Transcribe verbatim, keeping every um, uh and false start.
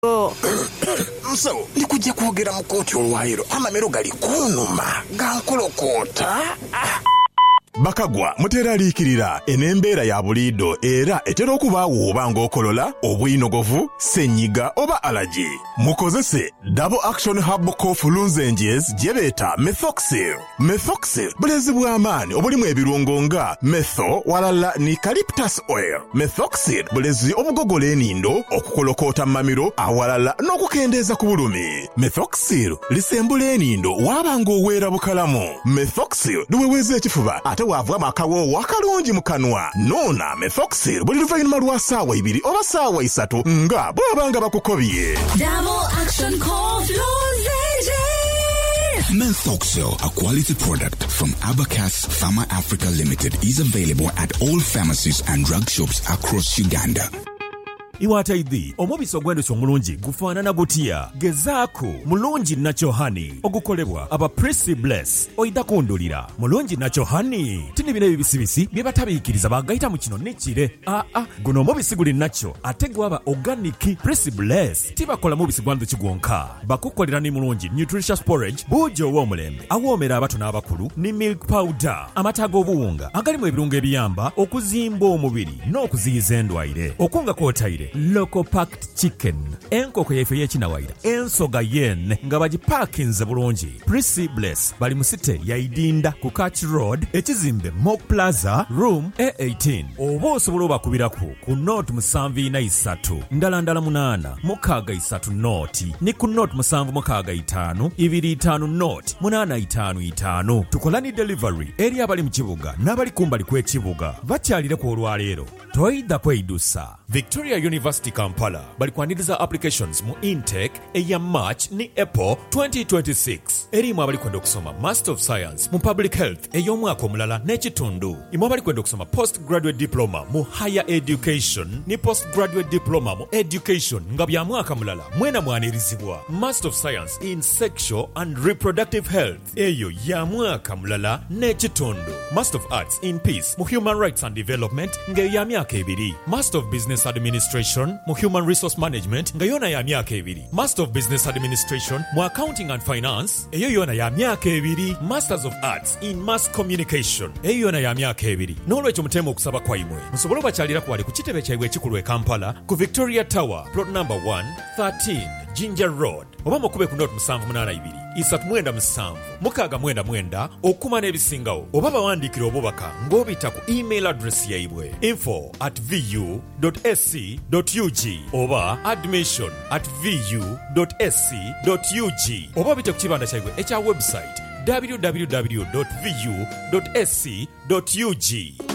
Msawo, ndikujja kwogera mu kkooti olwayiro amamero gali kunnuma gankolokota. Bakagwa muteraliikirira enembeera ya buliido era etera okubaawo oba ng'okolola obuyinogovu ssenyiga oba alaji. Mukozese Double Action Herbal Cough Lozenges gye beeta Methoxyl. Methoxyl bulezi bw'amaanyi obulimu ebirungo nga metho walala ni eucalyptus oil. Methoxyl bulezi obugogola enindo okukolokoota mamiro awalala n'okukendeeza ku bulumi. Methoxyl lisembula enindo waba ng'oweera bukalamu. Methoxyl luweweeza ekifuba ate waavwamu akawoowo akalungi mu kanwa. Noona Methoxyl buli luvannyuma lwa ssaawa ibiri oba ssaawa isatu nga bw'aba nga bakukobye. Double Action Cough Lozenges. Methoxyl, a quality product from Abacus Pharma Africa Limited, is available at all pharmacies and drug shops across Uganda. Iwataidhi omubisi ogw'endhuki omulungi gufaanana gutya? Gezaako mulungi Nacho Honey ogukolebwa aba Prissy Bless oyita kundulira. Mulungi Nacho Honey tini bino ebibisibisi bye batabiikiriza bagayita mu kino nekire. Aa ah, guno omubisi guli Nacho ate gwaba organic. Prissy Bless tibakola mubisi gwa ndhuki gwonka, bakukolera ni mulungi nutritious porridge buujo ow'omulembe awoomera abato n'abakulu ni milk powder, amata ag'obuwunga agalimu ebirungo ebiyamba okuzimba omubiri n'okuziyiza endwaire. Okunga kwotaire Local packed chicken, enkoko yaife y'ekinawaira, ensoga yen nga bagipaakinze bulungi. Prissy Bless bali mu site ya Idinda ku Catch Road, ekizimbe Mock Plaza room A eighteen. Oba osobola obakubiraku ku note musanvu ina isatu ndala ndala munaana mukaaga isatu nooti ni ku note musanvu mukaaga itaano ibiri itaano nooti munaana itaano itaano. Tukola ni delivery eri abali mu kibuga n'abali kumbali kw'ekibuga bakyalire ku olwaleero. Toyida kweyidusa. Victoria University Kampala bali kwaniriza applications mu intake eya March ni April twenty twenty-six. Erimu abali kwenda okusoma Master of Science mu Public Health ey'omwaka omulala n'ekitundu. Imu abali kwenda okusoma Postgraduate Diploma mu Higher Education ni Postgraduate Diploma mu Education nga bya mwaka mulala mwena mwanirizibwa. Master of Science in Sexual and Reproductive Health eyo ya mwaka mulala n'ekitundu. Master of Arts in Peace mu Human Rights and Development nga ya myaka ebiri. Master of Business Administration mu Human Resource Management nga yona ya myaka ebiri. Master of Business Administration mu Accounting and Finance eyo yona ya myaka ebiri. Masters of Arts in Mass Communication eyo yona ya myaka ebiri. N'olwekyo mutema okusaba kwaimwe musobole bakyalira kwali ku kitebe kyabwe ekikulu e Kampala ku Victoria Tower plot number one thirteen Ginger Road oba mukube ku note musanvu munaana ibiri isatu mwenda musanvu mukaaga mwenda mwenda okuma n'ebisingawo oba bawandiikira obubaka ng'obita ku email address yaibwe info at vu dot s c dot u g oba admission at vu dot s c dot u g oba bite ku kibanda kyaibwe ekya website w w w dot vu dot s c dot u g.